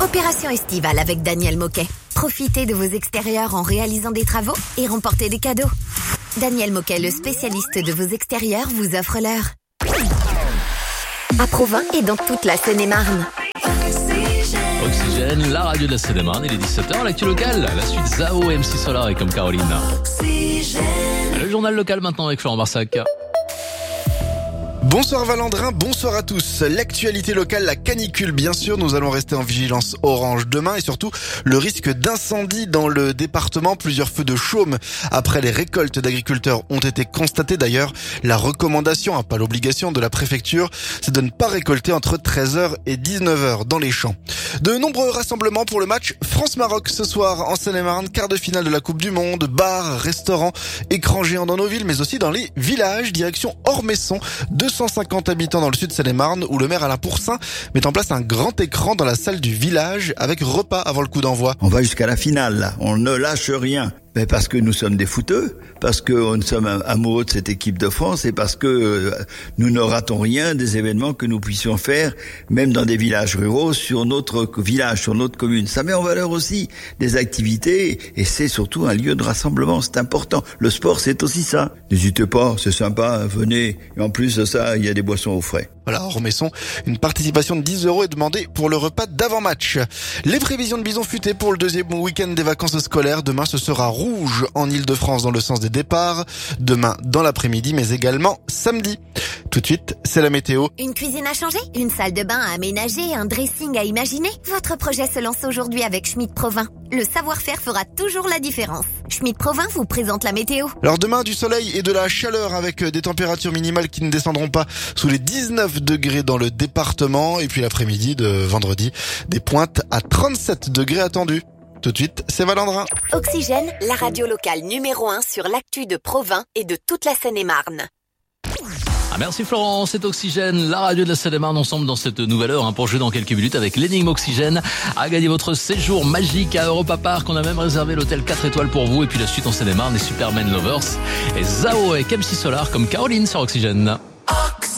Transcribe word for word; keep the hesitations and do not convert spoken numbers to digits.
Opération estivale avec Daniel Moquet. Profitez de vos extérieurs en réalisant des travaux et remportez des cadeaux. Daniel Moquet, le spécialiste de vos extérieurs, vous offre l'heure. À Provins et dans toute la Seine-et-Marne. Oxygène, la radio de la Seine-et-Marne, il est dix-sept heures, l'actu locale, la suite Zao, M C Solar et comme Caroline. Oxygène. Le journal local maintenant avec Florent Barsac. Bonsoir Valandrin, bonsoir à tous. L'actualité locale, la canicule bien sûr, nous allons rester en vigilance orange demain et surtout le risque d'incendie dans le département. Plusieurs feux de chaume après les récoltes d'agriculteurs ont été constatés. D'ailleurs, la recommandation, hein, pas l'obligation de la préfecture, c'est de ne pas récolter entre treize heures et dix-neuf heures dans les champs. De nombreux rassemblements pour le match France-Maroc ce soir en Seine-et-Marne, quart de finale de la Coupe du Monde, bars, restaurants, écrans géants dans nos villes mais aussi dans les villages, direction Ormesson, deux cent cinquante habitants dans le sud de Seine-et-Marne où le maire Alain Pourcin met en place un grand écran dans la salle du village avec repas avant le coup d'envoi. On va jusqu'à la finale là, on ne lâche rien. Mais parce que nous sommes des footeux, parce que nous sommes amoureux de cette équipe de France et parce que euh, nous ne ratons rien des événements que nous puissions faire, même dans des villages ruraux, sur notre village, sur notre commune. Ça met en valeur aussi des activités et c'est surtout un lieu de rassemblement, c'est important. Le sport, c'est aussi ça. N'hésitez pas, c'est sympa, venez. Et en plus de ça, il y a des boissons au frais. Voilà, à Ormesson, une participation de dix euros est demandée pour le repas d'avant-match. Les prévisions de Bison Futé pour le deuxième week-end des vacances scolaires. Demain, ce sera rouge en Ile-de-France dans le sens des départs. Demain, dans l'après-midi, mais également samedi. Tout de suite, c'est la météo. Une cuisine à changer, une salle de bain à aménager, un dressing à imaginer. Votre projet se lance aujourd'hui avec Schmitt Provins. Le savoir-faire fera toujours la différence. Schmitt Provins vous présente la météo. Alors demain, du soleil et de la chaleur avec des températures minimales qui ne descendront pas sous les dix-neuf degrés dans le département. Et puis l'après-midi de vendredi, des pointes à trente-sept degrés attendus. Tout de suite, c'est Valandrin. Oxygène, la radio locale numéro un sur l'actu de Provins et de toute la Seine-et-Marne. Ah, merci Florent, c'est Oxygène, la radio de la Seine-et-Marne, ensemble dans cette nouvelle heure hein, pour jouer dans quelques minutes avec l'énigme Oxygène à gagner votre séjour magique à Europa Park. On a même réservé l'hôtel quatre étoiles pour vous et puis la suite en Seine-et-Marne, les Superman Lovers et Zao avec M C Solar comme Caroline sur Oxygène.